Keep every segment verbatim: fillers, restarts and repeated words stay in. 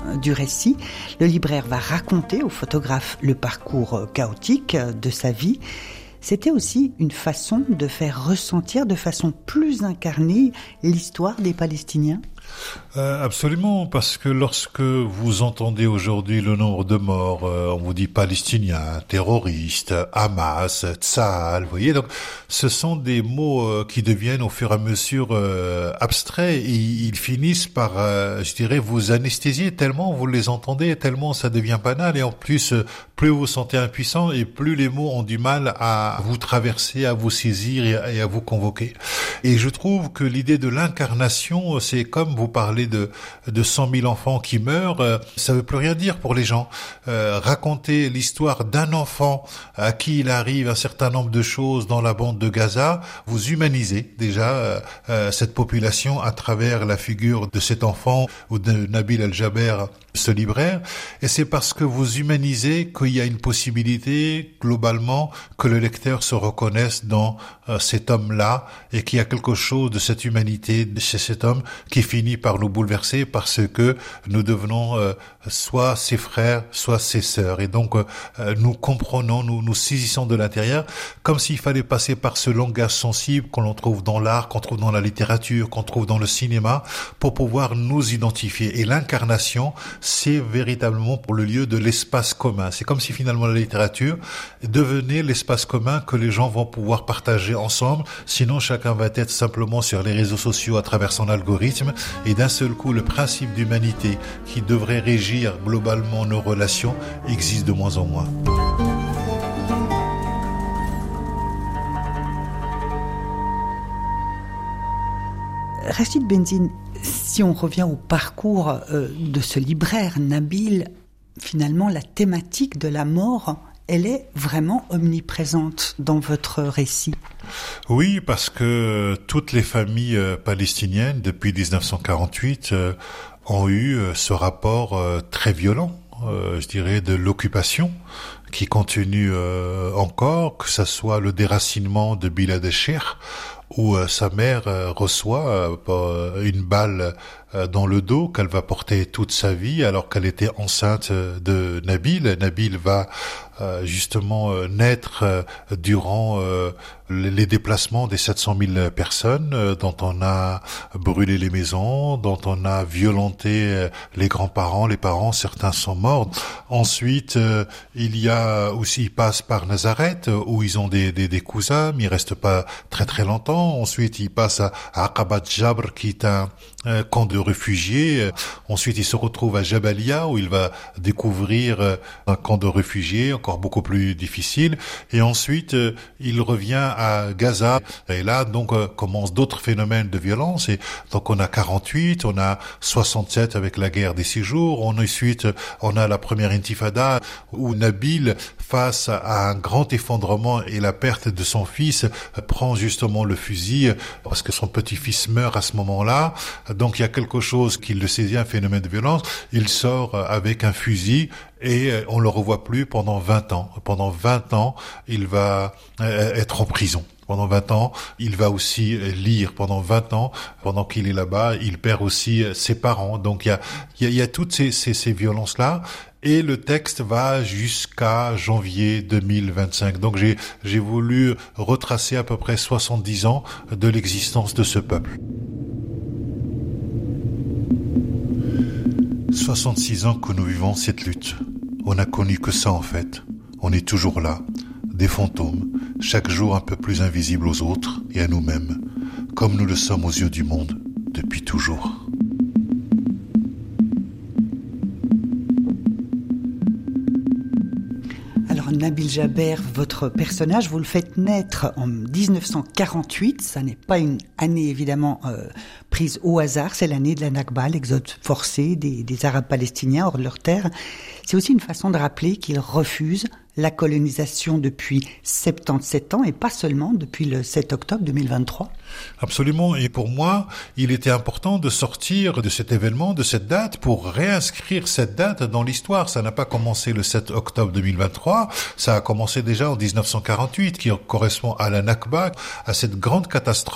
du récit. Le libraire va raconter au photographe le parcours chaotique de sa vie. C'était aussi une façon de faire ressentir de façon plus incarnée l'histoire des Palestiniens. Euh, absolument, parce que lorsque vous entendez aujourd'hui le nombre de morts, euh, on vous dit palestiniens, terroristes, Hamas, Tsahal, vous voyez, donc ce sont des mots euh, qui deviennent au fur et à mesure euh, abstraits et ils finissent par, euh, je dirais, vous anesthésier tellement vous les entendez, tellement ça devient banal et en plus, euh, plus vous vous sentez impuissant et plus les mots ont du mal à vous traverser, à vous saisir et à, et à vous convoquer. Et je trouve que l'idée de l'incarnation, c'est comme vous parlez de de cent mille enfants qui meurent, euh, ça veut plus rien dire pour les gens. Euh, raconter l'histoire d'un enfant à qui il arrive un certain nombre de choses dans la bande de Gaza, vous humanisez déjà euh, euh, cette population à travers la figure de cet enfant ou de Nabil El-Jaber, ce libraire. Et c'est parce que vous humanisez qu'il y a une possibilité globalement que le lecteur se reconnaisse dans euh, cet homme-là et qu'il y a quelque chose de cette humanité chez cet homme qui finit par nous bouleverser parce que nous devenons euh, soit ses frères, soit ses sœurs. Et donc, euh, nous comprenons, nous nous saisissons de l'intérieur, comme s'il fallait passer par ce langage sensible qu'on l'on trouve dans l'art, qu'on trouve dans la littérature, qu'on trouve dans le cinéma, pour pouvoir nous identifier. Et l'incarnation, c'est véritablement pour le lieu de l'espace commun. C'est comme si finalement la littérature devenait l'espace commun que les gens vont pouvoir partager ensemble. Sinon, chacun va être simplement sur les réseaux sociaux à travers son algorithme. Et d'un seul coup, le principe d'humanité qui devrait régir globalement nos relations existe de moins en moins. Rachid Benzine, si on revient au parcours euh, de ce libraire, Nabil, finalement, la thématique de la mort, elle est vraiment omniprésente dans votre récit. Oui, parce que toutes les familles euh, palestiniennes, depuis dix-neuf cent quarante-huit, euh, ont eu euh, ce rapport euh, très violent, euh, je dirais, de l'occupation, qui continue euh, encore, que ça soit le déracinement de Bilad el-Sheikh, où euh, sa mère euh, reçoit euh, une balle euh, dans le dos qu'elle va porter toute sa vie alors qu'elle était enceinte de Nabil. Nabil va euh, justement euh, naître euh, durant euh, les déplacements des sept cent mille personnes euh, dont on a brûlé les maisons, dont on a violenté euh, les grands-parents, les parents, certains sont morts. Ensuite, euh, il y a aussi, ils passent par Nazareth où ils ont des, des, des cousins, mais ils restent pas très très longtemps. Ensuite, il passe à Aqabat Jabr, qui est un, un camp de réfugiés. Ensuite, il se retrouve à Jabalia, où il va découvrir un camp de réfugiés, encore beaucoup plus difficile. Et ensuite, il revient à Gaza. Et là, donc, commencent d'autres phénomènes de violence. Et donc, on a quarante-huit, on a soixante-sept avec la guerre des six jours. On, ensuite, on a la première intifada, où Nabil, face à un grand effondrement et la perte de son fils, prend justement le fusil parce que son petit-fils meurt à ce moment-là. Donc il y a quelque chose qui le saisit, un phénomène de violence. Il sort avec un fusil et on le revoit plus pendant vingt ans. Pendant vingt ans, il va être en prison. Pendant vingt ans, il va aussi lire. Pendant vingt ans, pendant qu'il est là-bas, il perd aussi ses parents. Donc il y a, il y a, il y a toutes ces, ces, ces violences-là. Et le texte va jusqu'à janvier deux mille vingt-cinq. Donc j'ai, j'ai voulu retracer à peu près soixante-dix ans de l'existence de ce peuple. soixante-six ans que nous vivons cette lutte. On n'a connu que ça en fait. On est toujours là, des fantômes, chaque jour un peu plus invisibles aux autres et à nous-mêmes, comme nous le sommes aux yeux du monde depuis toujours. Nabil Jaber, votre personnage, vous le faites naître en dix-neuf cent quarante-huit. Ça n'est pas une année évidemment euh, prise au hasard. C'est l'année de la Nakba, l'exode forcé des, des Arabes palestiniens hors de leur terre. C'est aussi une façon de rappeler qu'ils refusent la colonisation depuis soixante-dix-sept ans et pas seulement depuis le sept octobre deux mille vingt-trois. Absolument. Et pour moi, il était important de sortir de cet événement, de cette date, pour réinscrire cette date dans l'histoire. Ça n'a pas commencé le sept octobre deux mille vingt-trois. Ça a commencé déjà en dix-neuf cent quarante-huit, qui correspond à la Nakba, à cette grande catastrophe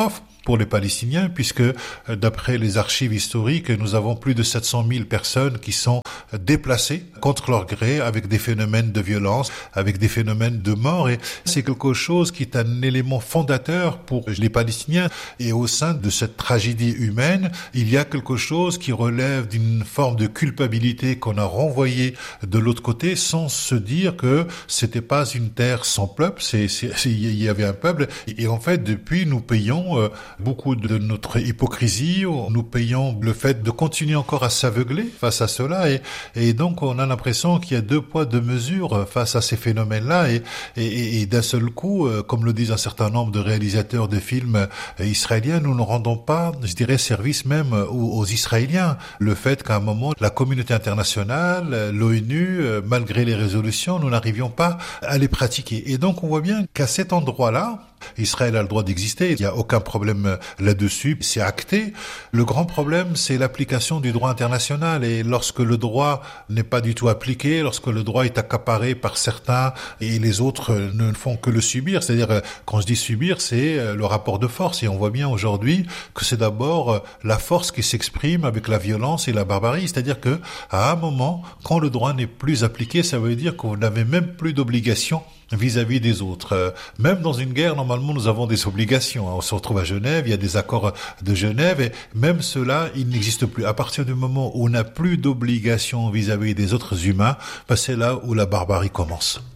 pour les Palestiniens, puisque d'après les archives historiques, nous avons plus de sept cent mille personnes qui sont déplacées contre leur gré, avec des phénomènes de violence, avec des phénomènes de mort, et c'est quelque chose qui est un élément fondateur pour les Palestiniens. Et au sein de cette tragédie humaine, il y a quelque chose qui relève d'une forme de culpabilité qu'on a renvoyée de l'autre côté, sans se dire que c'était pas une terre sans peuple, c'est, c'est, c'est, il y avait un peuple, et en fait, depuis, nous payons euh, beaucoup de notre hypocrisie, nous payons le fait de continuer encore à s'aveugler face à cela, et, et donc on a l'impression qu'il y a deux poids, deux mesures face à ces phénomènes-là, et, et, et d'un seul coup, comme le disent un certain nombre de réalisateurs de films israéliens, nous ne rendons pas, je dirais, service même aux, aux Israéliens. Le fait qu'à un moment, la communauté internationale, l'ONU, malgré les résolutions, nous n'arrivions pas à les pratiquer. Et donc on voit bien qu'à cet endroit-là, Israël a le droit d'exister, il n'y a aucun problème là-dessus, c'est acté. Le grand problème, c'est l'application du droit international, et lorsque le droit n'est pas du tout appliqué, lorsque le droit est accaparé par certains et les autres ne font que le subir, c'est-à-dire, quand je dis subir, c'est le rapport de force, et on voit bien aujourd'hui que c'est d'abord la force qui s'exprime avec la violence et la barbarie, c'est-à-dire que à un moment, quand le droit n'est plus appliqué, ça veut dire qu'on n'avait même plus d'obligation vis-à-vis des autres. Euh, même dans une guerre, normalement, nous avons des obligations. On se retrouve à Genève, il y a des accords de Genève, et même cela, il n'existe plus. À partir du moment où on n'a plus d'obligations vis-à-vis des autres humains, ben c'est là où la barbarie commence.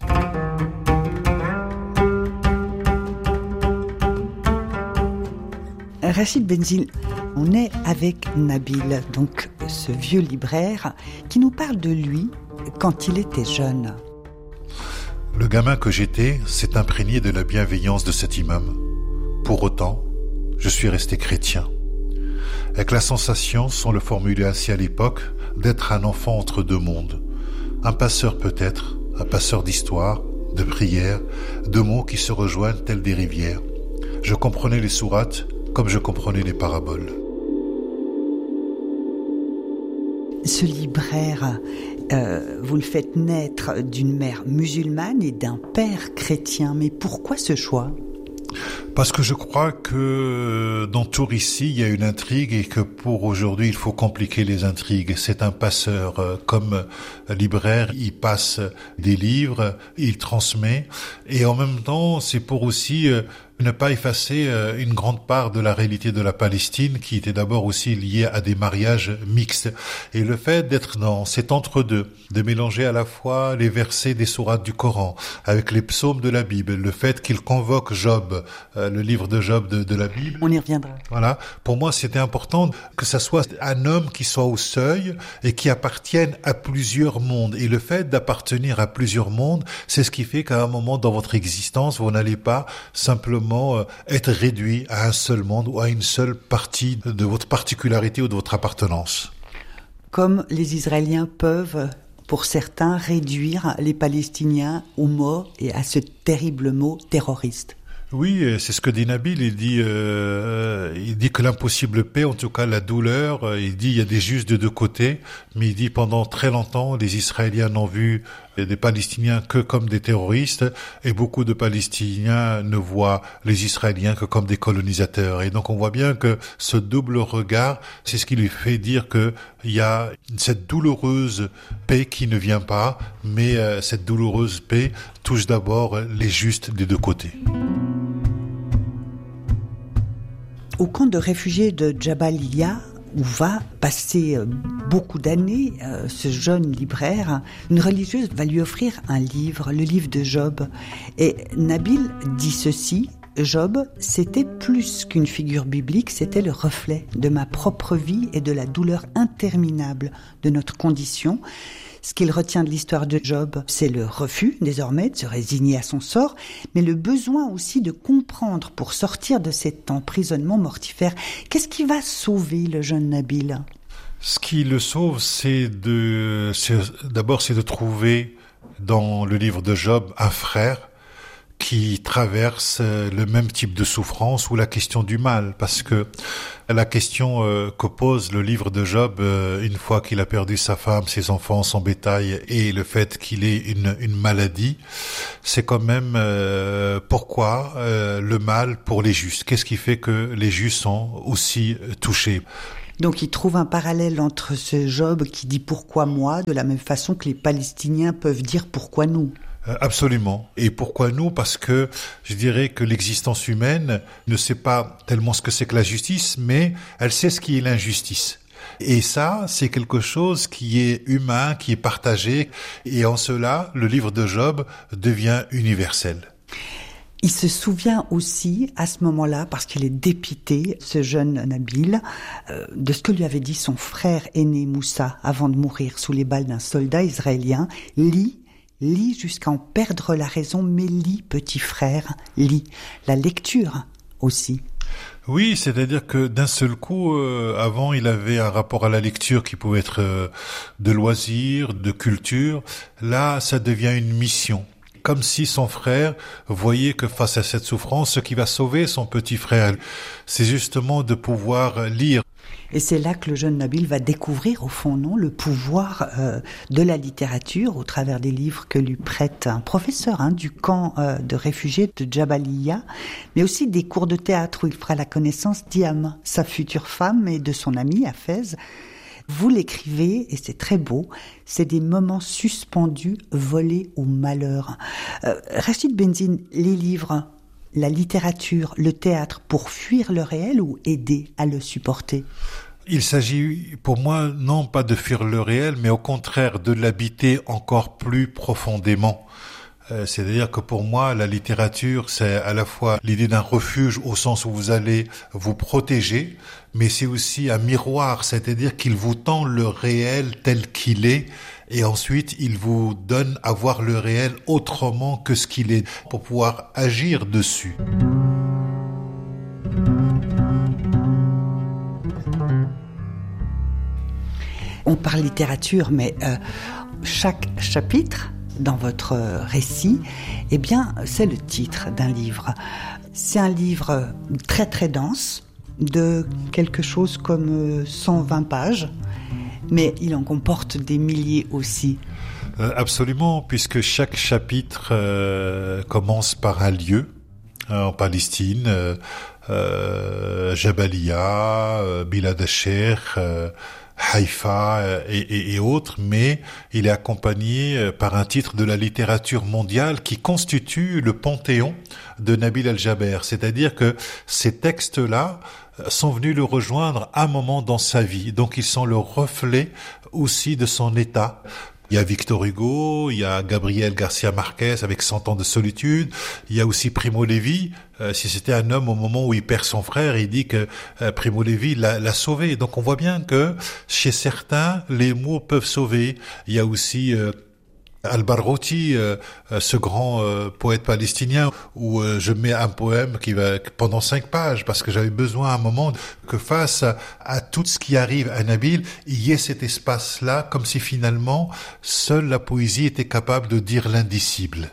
Rachid Benzil, on est avec Nabil, donc ce vieux libraire, qui nous parle de lui quand il était jeune. Le gamin que j'étais s'est imprégné de la bienveillance de cet imam. Pour autant, je suis resté chrétien. Avec la sensation, sans le formuler ainsi à l'époque, d'être un enfant entre deux mondes. Un passeur peut-être, un passeur d'histoire, de prières, de mots qui se rejoignent tels des rivières. Je comprenais les sourates comme je comprenais les paraboles. Ce libraire, euh, vous le faites naître d'une mère musulmane et d'un père chrétien. Mais pourquoi ce choix ? Parce que je crois que dans tout récit, il y a une intrigue, et que pour aujourd'hui, il faut compliquer les intrigues. C'est un passeur, comme libraire, il passe des livres, il transmet, et en même temps, c'est pour aussi ne pas effacer une grande part de la réalité de la Palestine, qui était d'abord aussi liée à des mariages mixtes. Et le fait d'être dans cet entre-deux, de mélanger à la fois les versets des sourates du Coran avec les psaumes de la Bible, le fait qu'il convoque Job, euh, le livre de Job de, de la Bible. On y reviendra. Voilà. Pour moi, c'était important que ça soit un homme qui soit au seuil et qui appartienne à plusieurs mondes. Et le fait d'appartenir à plusieurs mondes, c'est ce qui fait qu'à un moment dans votre existence, vous n'allez pas simplement être réduit à un seul monde ou à une seule partie de votre particularité ou de votre appartenance. Comme les Israéliens peuvent, pour certains, réduire les Palestiniens au mot et à ce terrible mot terroriste. Oui, c'est ce que dit Nabil. Il dit, euh, il dit que l'impossible paix, en tout cas la douleur, il dit il y a des justes de deux côtés, mais il dit pendant très longtemps, les Israéliens n'ont vu des Palestiniens que comme des terroristes, et beaucoup de Palestiniens ne voient les Israéliens que comme des colonisateurs. Et donc on voit bien que ce double regard, c'est ce qui lui fait dire que il y a cette douloureuse paix qui ne vient pas, mais euh, cette douloureuse paix touche d'abord les justes des deux côtés. Au camp de réfugiés de Jabalia, où va passer beaucoup d'années euh, ce jeune libraire, une religieuse va lui offrir un livre, le livre de Job. Et Nabil dit ceci: Job, c'était plus qu'une figure biblique, c'était le reflet de ma propre vie et de la douleur interminable de notre condition. Ce qu'il retient de l'histoire de Job, c'est le refus, désormais, de se résigner à son sort, mais le besoin aussi de comprendre pour sortir de cet emprisonnement mortifère. Qu'est-ce qui va sauver le jeune Nabil ? Ce qui le sauve, c'est de, c'est, d'abord, c'est de trouver dans le livre de Job un frère qui traversent le même type de souffrance ou la question du mal, parce que la question euh, que pose le livre de Job, euh, une fois qu'il a perdu sa femme, ses enfants, son bétail, et le fait qu'il ait une, une maladie, c'est quand même euh, pourquoi euh, le mal pour les justes? Qu'est-ce qui fait que les justes sont aussi touchés? Donc il trouve un parallèle entre ce Job qui dit « pourquoi moi ?» de la même façon que les Palestiniens peuvent dire « pourquoi nous ?» Absolument. Et pourquoi nous? Parce que je dirais que l'existence humaine ne sait pas tellement ce que c'est que la justice, mais elle sait ce qui est l'injustice. Et ça, c'est quelque chose qui est humain, qui est partagé. Et en cela, le livre de Job devient universel. Il se souvient aussi, à ce moment-là, parce qu'il est dépité, ce jeune Nabil, euh, de ce que lui avait dit son frère aîné Moussa avant de mourir sous les balles d'un soldat israélien. « Lis, lis jusqu'à en perdre la raison, mais lis, petit frère, lis. » La lecture aussi. Oui, c'est-à-dire que d'un seul coup, euh, avant, il avait un rapport à la lecture qui pouvait être euh, de loisir, de culture. Là, ça devient une mission. Comme si son frère voyait que face à cette souffrance, ce qui va sauver son petit frère, c'est justement de pouvoir lire. Et c'est là que le jeune Nabil va découvrir, au fond, non, le pouvoir euh, de la littérature au travers des livres que lui prête un professeur hein, du camp euh, de réfugiés de Jabalia, mais aussi des cours de théâtre où il fera la connaissance d'Iam, sa future femme, et de son ami Hafez. Vous l'écrivez, et c'est très beau, c'est des moments suspendus, volés au malheur. Euh, Rachid Benzine, les livres, la littérature, le théâtre, pour fuir le réel ou aider à le supporter? Il s'agit pour moi non pas de fuir le réel, mais au contraire de l'habiter encore plus profondément. Euh, c'est-à-dire que pour moi, la littérature, c'est à la fois l'idée d'un refuge au sens où vous allez vous protéger, mais c'est aussi un miroir, c'est-à-dire qu'il vous tend le réel tel qu'il est, et ensuite il vous donne à voir le réel autrement que ce qu'il est, pour pouvoir agir dessus. On parle littérature, mais euh, chaque chapitre dans votre récit, eh bien, c'est le titre d'un livre. C'est un livre très très dense, de quelque chose comme cent vingt pages, mais il en comporte des milliers aussi. Euh, absolument, puisque chaque chapitre euh, commence par un lieu, hein, en Palestine, euh, euh, Jabalia, euh, Bilad al-Sheikh, euh, Haïfa et, et, et autres, mais il est accompagné par un titre de la littérature mondiale qui constitue le panthéon de Nabil Al-Jaber. C'est-à-dire que ces textes-là sont venus le rejoindre à un moment dans sa vie. Donc ils sont le reflet aussi de son état. Il y a Victor Hugo, il y a Gabriel Garcia Marquez avec Cent ans de solitude, il y a aussi Primo Levi. Euh, si c'était un homme au moment où il perd son frère, il dit que euh, Primo Levi l'a, l'a sauvé. Donc on voit bien que chez certains, les mots peuvent sauver. Il y a aussi euh, Al-Barghouti, euh, ce grand euh, poète palestinien, où euh, je mets un poème qui va pendant cinq pages, parce que j'avais besoin à un moment que face à, à tout ce qui arrive à Nabil, il y ait cet espace-là, comme si finalement seule la poésie était capable de dire l'indicible.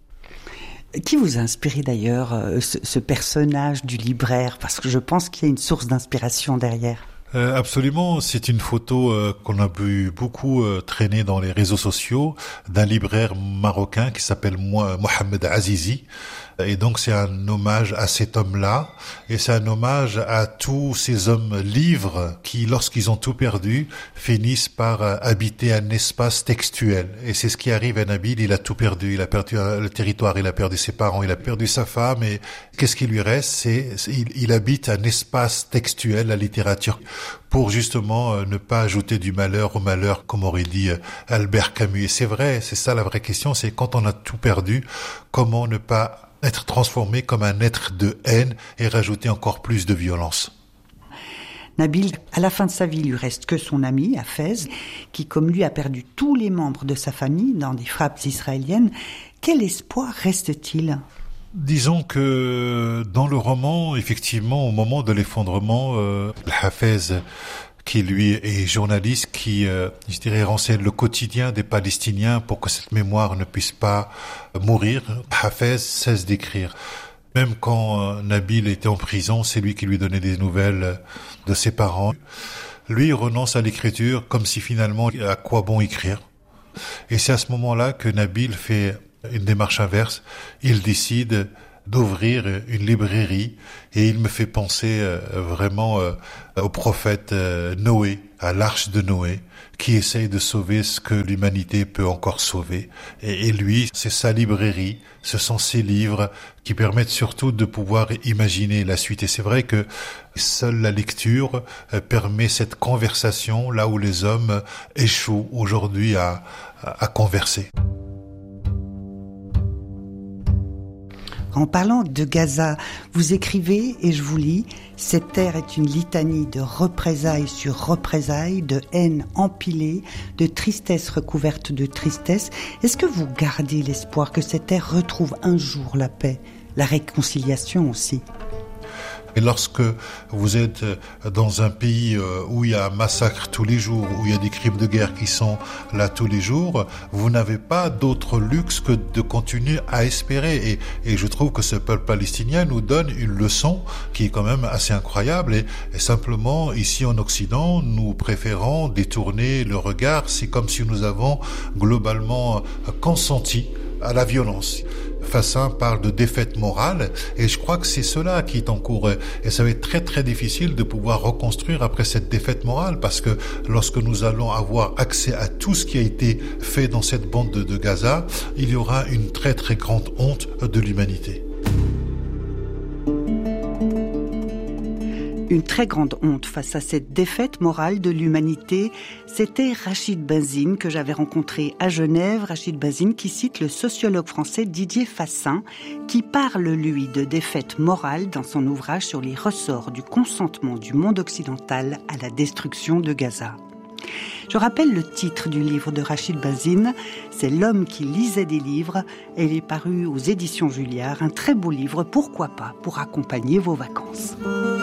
Qui vous a inspiré d'ailleurs ce, ce personnage du libraire? Parce que je pense qu'il y a une source d'inspiration derrière. Euh, absolument, c'est une photo euh, qu'on a vu beaucoup euh, traîner dans les réseaux sociaux d'un libraire marocain qui s'appelle Mohamed Azizi. Et donc c'est un hommage à cet homme-là, et c'est un hommage à tous ces hommes livres qui, lorsqu'ils ont tout perdu, finissent par euh, habiter un espace textuel. Et c'est ce qui arrive à Nabil, il a tout perdu, il a perdu euh, le territoire, il a perdu ses parents, il a perdu sa femme, et qu'est-ce qui lui reste? C'est, c'est il, il habite un espace textuel, la littérature, pour justement euh, ne pas ajouter du malheur au malheur, comme aurait dit euh, Albert Camus. Et c'est vrai, c'est ça la vraie question, c'est quand on a tout perdu, comment ne pas être transformé comme un être de haine et rajouter encore plus de violence. Nabil, à la fin de sa vie, il lui reste que son ami, Hafez, qui, comme lui, a perdu tous les membres de sa famille dans des frappes israéliennes. Quel espoir reste-t-il ? Disons que dans le roman, effectivement, au moment de l'effondrement, euh, Hafez, qui lui est journaliste, qui, euh, je dirais, renseigne le quotidien des Palestiniens pour que cette mémoire ne puisse pas mourir. Hafez cesse d'écrire. Même quand euh, Nabil était en prison, c'est lui qui lui donnait des nouvelles de ses parents. Lui, il renonce à l'écriture comme si finalement, à quoi bon écrire? Et c'est à ce moment-là que Nabil fait une démarche inverse. Il décide d'ouvrir une librairie et il me fait penser euh, vraiment euh, au prophète euh, Noé, à l'arche de Noé, qui essaye de sauver ce que l'humanité peut encore sauver. Et, et lui, c'est sa librairie, ce sont ses livres qui permettent surtout de pouvoir imaginer la suite. Et c'est vrai que seule la lecture euh, permet cette conversation là où les hommes échouent aujourd'hui à, à, à converser. En parlant de Gaza, vous écrivez, et je vous lis, « Cette terre est une litanie de représailles sur représailles, de haine empilée, de tristesse recouverte de tristesse. » Est-ce que vous gardez l'espoir que cette terre retrouve un jour la paix, la réconciliation aussi ? Et lorsque vous êtes dans un pays où il y a un massacre tous les jours, où il y a des crimes de guerre qui sont là tous les jours, vous n'avez pas d'autre luxe que de continuer à espérer. Et, et je trouve que ce peuple palestinien nous donne une leçon qui est quand même assez incroyable. Et, et simplement, ici en Occident, nous préférons détourner le regard. C'est comme si nous avons globalement consenti à la violence. Fassin parle de défaite morale et je crois que c'est cela qui est en cours et ça va être très très difficile de pouvoir reconstruire après cette défaite morale parce que lorsque nous allons avoir accès à tout ce qui a été fait dans cette bande de, de Gaza, il y aura une très très grande honte de l'humanité. Une très grande honte face à cette défaite morale de l'humanité, c'était Rachid Benzine que j'avais rencontré à Genève. Rachid Benzine qui cite le sociologue français Didier Fassin, qui parle, lui, de défaite morale dans son ouvrage sur les ressorts du consentement du monde occidental à la destruction de Gaza. Je rappelle le titre du livre de Rachid Benzine, c'est L'homme qui lisait des livres, et il est paru aux éditions Julliard, un très beau livre, pourquoi pas, pour accompagner vos vacances.